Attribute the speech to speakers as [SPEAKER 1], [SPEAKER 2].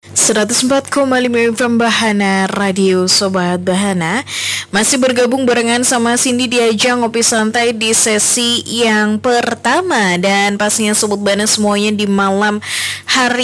[SPEAKER 1] 104,5 FM Bahana Radio Sobat Bahana. Masih bergabung barengan sama Cindy di ajang Ngopi Santai di sesi yang pertama. Dan pastinya Sobat Bahana semuanya di malam hari